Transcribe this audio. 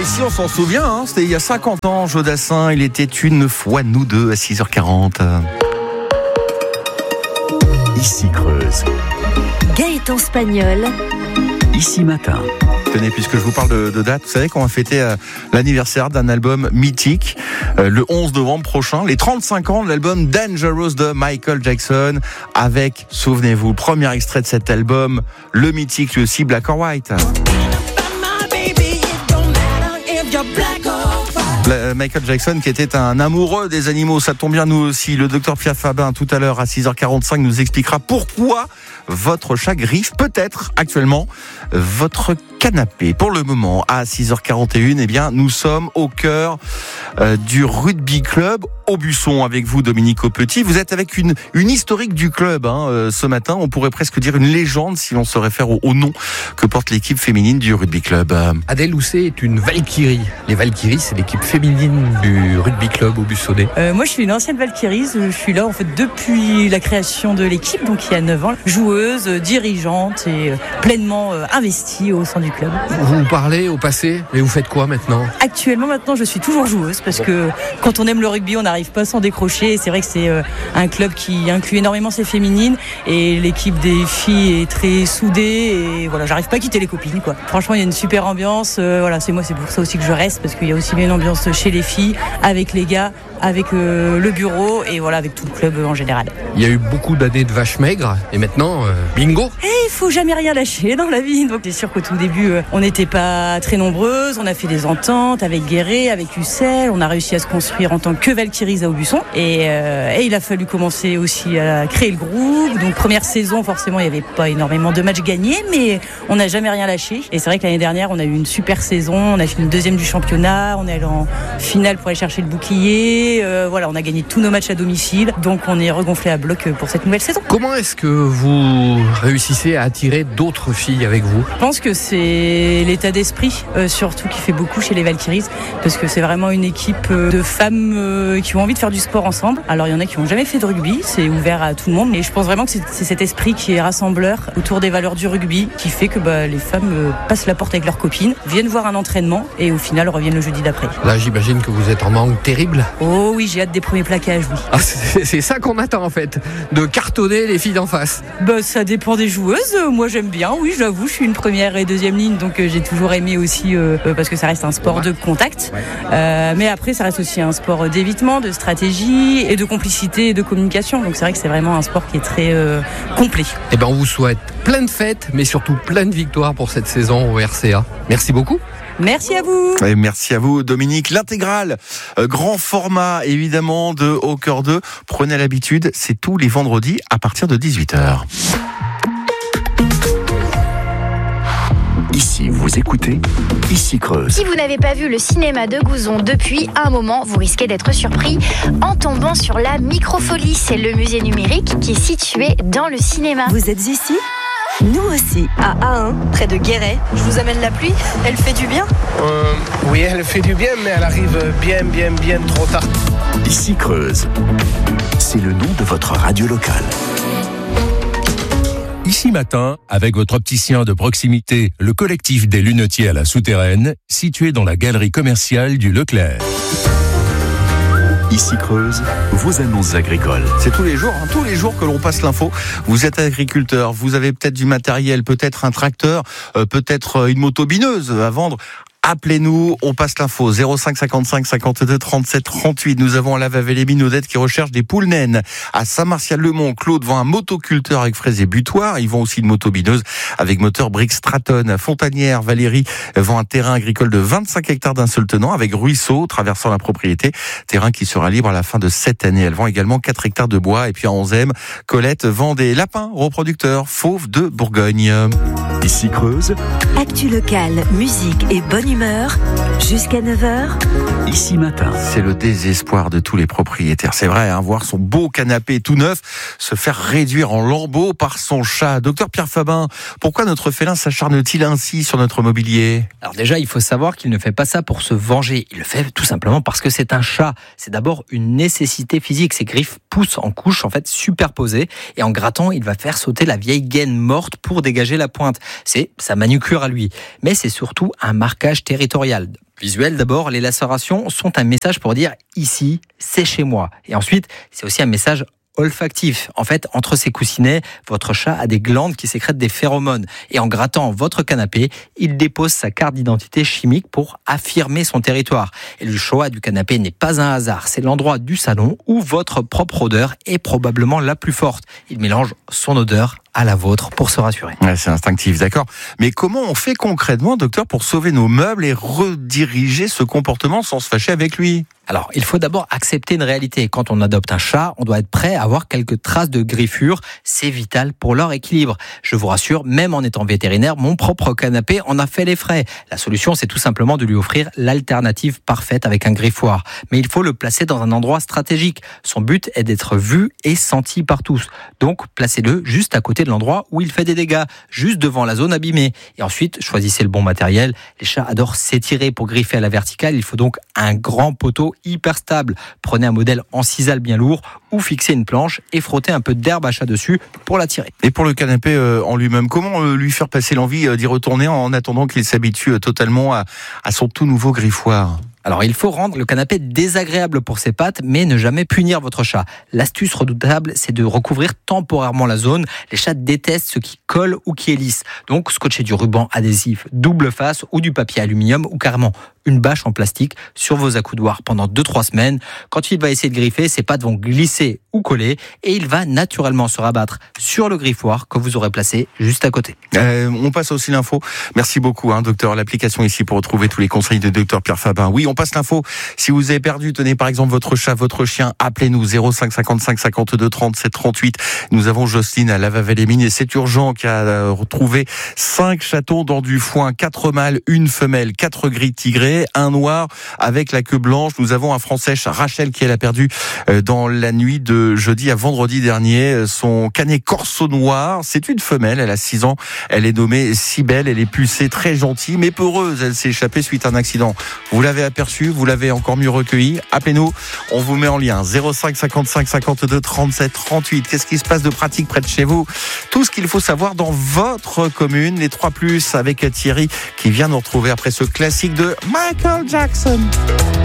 ici on s'en souvient, hein, c'était il y a 50 ans, Jodassin, il était une fois nous deux à 6h40. Ici Creuse. Gaëtan Spagnol. Ici Matin. Tenez, puisque je vous parle de date, vous savez qu'on va fêter l'anniversaire d'un album mythique le 11 novembre prochain, les 35 ans de l'album Dangerous de Michael Jackson, avec, souvenez-vous, premier extrait de cet album, le mythique lui aussi, Black or White. Michael Jackson qui était un amoureux des animaux, ça tombe bien, nous aussi. Le docteur Pierre Fabin tout à l'heure à 6h45 nous expliquera pourquoi votre chat griffe peut-être actuellement votre canapé. Pour le moment, à 6h41, eh bien, nous sommes au cœur du rugby club Aubusson avec vous, Dominique Aupetit. Vous êtes avec une historique du club ce matin. On pourrait presque dire une légende si l'on se réfère au nom que porte l'équipe féminine du rugby club. Adèle Housset est une Valkyrie. Les Valkyries, c'est l'équipe féminine du rugby club Aubussonnais. Moi, je suis une ancienne Valkyrie. Je suis là en fait depuis la création de l'équipe, donc il y a 9 ans. Joueuse, dirigeante et pleinement investie au sein du club. Vous parlez au passé, mais vous faites quoi maintenant ? Actuellement, maintenant, je suis toujours joueuse parce que quand on aime le rugby, on n'arrive pas à s'en décrocher. Et c'est vrai que c'est un club qui inclut énormément ses féminines et l'équipe des filles est très soudée et voilà, j'arrive pas à quitter les copines, quoi. Franchement, il y a une super ambiance. Voilà, c'est pour ça aussi que je reste parce qu'il y a aussi bien une ambiance chez les filles, avec les gars, avec le bureau et voilà, avec tout le club en général. Il y a eu beaucoup d'années de vaches maigres et maintenant, bingo. Et il faut jamais rien lâcher dans la vie. Donc c'est sûr qu'au tout début, on n'était pas très nombreuses. On a fait des ententes avec Guéret, avec Ussel. On a réussi à se construire en tant que Valkyries à Aubusson. Et il a fallu commencer aussi à créer le groupe. Donc première saison, forcément, il n'y avait pas énormément de matchs gagnés, mais on n'a jamais rien lâché. Et c'est vrai que l'année dernière, on a eu une super saison. On a fini deuxième du championnat. On est allé en finale pour aller chercher le bouclier. Voilà, on a gagné tous nos matchs à domicile. Donc on est regonflé à bloc pour cette nouvelle saison. Comment est-ce que vous réussissez à attirer d'autres filles avec vous ? Je pense que c'est l'état d'esprit, surtout qui fait beaucoup chez les Valkyries, parce que c'est vraiment une équipe de femmes qui ont envie de faire du sport ensemble. Alors il y en a qui n'ont jamais fait de rugby, c'est ouvert à tout le monde, et je pense vraiment que c'est cet esprit qui est rassembleur autour des valeurs du rugby, qui fait que les femmes passent la porte avec leurs copines, viennent voir un entraînement, et au final reviennent le jeudi d'après. Là, j'imagine que vous êtes en manque terrible. Oh oui, j'ai hâte des premiers plaquages, oui. Ah, c'est ça qu'on attend en fait, de cartonner les filles d'en face. Ça dépend des joueuses. Moi j'aime bien, oui, j'avoue, je suis une première et deuxième ligne, donc j'ai toujours aimé aussi parce que ça reste un sport de contact. Mais après ça reste aussi un sport d'évitement, de stratégie et de complicité et de communication. Donc c'est vrai que c'est vraiment un sport qui est très complet. Eh ben on vous souhaite plein de fêtes, mais surtout plein de victoires pour cette saison au RCA. Merci beaucoup. Merci à vous. Et merci à vous, Dominique. L'intégrale, grand format évidemment de Au Cœur 2. Prenez l'habitude, c'est tous les vendredis à partir de 18h. Ici, vous écoutez Ici Creuse. Si vous n'avez pas vu le cinéma de Gouzon depuis un moment, vous risquez d'être surpris en tombant sur la Microfolie. C'est le musée numérique qui est situé dans le cinéma. Vous êtes ici ? Nous aussi, à A1, près de Guéret. Je vous amène la pluie, elle fait du bien ? Oui, elle fait du bien, mais elle arrive bien trop tard. Ici Creuse. C'est le nom de votre radio locale. Ici Matin, avec votre opticien de proximité, le collectif des lunetiers à la Souterraine, situé dans la galerie commerciale du Leclerc. Ici Creuse, vos annonces agricoles. C'est tous les jours que l'on passe l'info. Vous êtes agriculteur, vous avez peut-être du matériel, peut-être un tracteur, peut-être une moto bineuse à vendre. Appelez-nous, on passe l'info 05 55 52 37 38. Nous avons à la Vavélémine Odette qui recherche des poules naines. À Saint-Martial-le-Mont, Claude vend un motoculteur avec fraises et butoirs. Ils vendent aussi une moto bineuse avec moteur Brix Straton. À Fontanière, Valérie vend un terrain agricole de 25 hectares d'un seul tenant avec ruisseau traversant la propriété. Terrain qui sera libre à la fin de cette année. Elle vend également 4 hectares de bois. Et puis à 11e, Colette vend des lapins reproducteurs fauves de Bourgogne. Ici Creuse. Actu locale, musique et bonne humeur, jusqu'à 9h. Ici Matin. C'est le désespoir de tous les propriétaires. C'est vrai, voir son beau canapé tout neuf se faire réduire en lambeaux par son chat. Docteur Pierre Fabin, pourquoi notre félin s'acharne-t-il ainsi sur notre mobilier ? Alors déjà, il faut savoir qu'il ne fait pas ça pour se venger. Il le fait tout simplement parce que c'est un chat. C'est d'abord une nécessité physique. Ses griffes poussent en couches, en fait, superposées. Et en grattant, il va faire sauter la vieille gaine morte pour dégager la pointe. C'est sa manucure à lui. Mais c'est surtout un marquage langage territorial. Visuel d'abord, les lacérations sont un message pour dire ici, c'est chez moi. Et ensuite, c'est aussi un message olfactif. En fait, entre ses coussinets, votre chat a des glandes qui sécrètent des phéromones. Et en grattant votre canapé, il dépose sa carte d'identité chimique pour affirmer son territoire. Et le choix du canapé n'est pas un hasard. C'est l'endroit du salon où votre propre odeur est probablement la plus forte. Il mélange son odeur à la vôtre pour se rassurer. Ouais, c'est instinctif, d'accord. Mais comment on fait concrètement, docteur, pour sauver nos meubles et rediriger ce comportement sans se fâcher avec lui ? Alors, il faut d'abord accepter une réalité. Quand on adopte un chat, on doit être prêt à avoir quelques traces de griffures. C'est vital pour leur équilibre. Je vous rassure, même en étant vétérinaire, mon propre canapé en a fait les frais. La solution, c'est tout simplement de lui offrir l'alternative parfaite avec un griffoir. Mais il faut le placer dans un endroit stratégique. Son but est d'être vu et senti par tous. Donc, placez-le juste à côté de l'endroit où il fait des dégâts, juste devant la zone abîmée. Et ensuite, choisissez le bon matériel. Les chats adorent s'étirer pour griffer à la verticale. Il faut donc un grand poteau hyper stable. Prenez un modèle en sisal bien lourd ou fixez une planche et frottez un peu d'herbe à chat dessus pour l'attirer. Et pour le canapé en lui-même, comment lui faire passer l'envie d'y retourner en attendant qu'il s'habitue totalement à son tout nouveau griffoir ? Alors, il faut rendre le canapé désagréable pour ses pattes, mais ne jamais punir votre chat. L'astuce redoutable, c'est de recouvrir temporairement la zone. Les chats détestent ce qui colle ou qui est lisse. Donc, scotchez du ruban adhésif double face ou du papier aluminium ou carrément une bâche en plastique sur vos accoudoirs pendant 2-3 semaines. Quand il va essayer de griffer, ses pattes vont glisser ou coller et il va naturellement se rabattre sur le griffoir que vous aurez placé juste à côté. On passe aussi l'info. Merci beaucoup, docteur. L'application ici pour retrouver tous les conseils de docteur Pierre Fabin. Oui, on passe l'info. Si vous avez perdu, tenez par exemple votre chat, votre chien, appelez-nous 05 55 52 37 38. Nous avons Jocelyne à Lavavel-les-Mines et c'est urgent qui a retrouvé 5 chatons dans du foin, 4 mâles, 1 femelle, 4 gris tigrés, un noir avec la queue blanche. Nous avons un français, Rachel, qui elle a perdu dans la nuit de jeudi à vendredi dernier son canet corso noir. C'est une femelle, elle a 6 ans. Elle est nommée Cybèle, elle est pucée, très gentille, mais peureuse. Elle s'est échappée suite à un accident. Vous l'avez aperçue, vous l'avez encore mieux recueillie. Appelez-nous, on vous met en lien. 05 55 52 37 38. Qu'est-ce qui se passe de pratique près de chez vous? Tout ce qu'il faut savoir dans votre commune. Les 3+, avec Thierry, qui vient nous retrouver après ce classique de Michael Jackson.